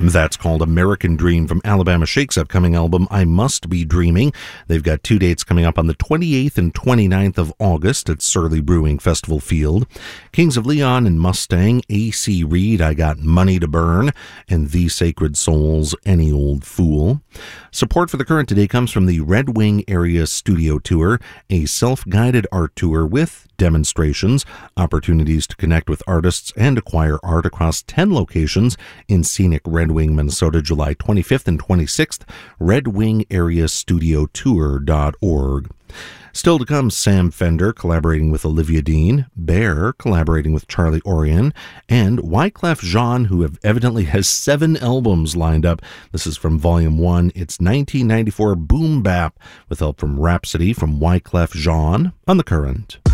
That's called American Dream from Alabama Shake's upcoming album, I Must Be Dreaming. They've got 2 dates coming up on the 28th and 29th of August at Surly Brewing Festival Field. Kings of Leon and Mustang, A.C. Reed, I Got Money to Burn, and The Sacred Souls, Any Old Fool. Support for The Current today comes from the Red Wing Area Studio Tour, a self-guided art tour with demonstrations, opportunities to connect with artists and acquire art across 10 locations in scenic Red Wing, Minnesota, July 25th and 26th, redwingareastudiotour.org. Still to come, Sam Fender collaborating with Olivia Dean, Bear collaborating with Charlie Orion, and Wyclef Jean, who evidently has 7 albums lined up. This is from Volume 1. It's 1994 Boom Bap with help from Rhapsody from Wyclef Jean on The Current.